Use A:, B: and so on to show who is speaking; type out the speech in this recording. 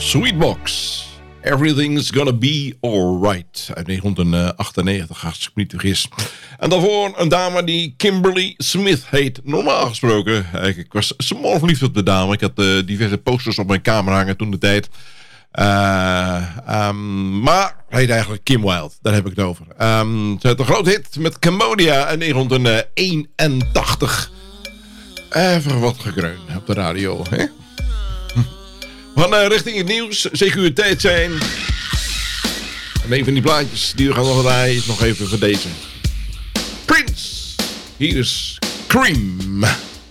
A: Sweetbox. Everything's Gonna Be Alright. Uit 1998, als ik me niet vergis. En daarvoor een dame die Kimberly Smith heet. Normaal gesproken. Ik was smal verliefd op de dame. Ik had diverse posters op mijn kamer hangen toen de tijd. Maar hij heet eigenlijk Kim Wilde. Daar heb ik het over. Ze had een groot hit met Cambodia in 1981. Even wat gekreun op de radio, hè? Van richting het nieuws, securiteit zijn. En een van die plaatjes die we gaan nog draaien is nog even voor deze. Prince, hier is Cream.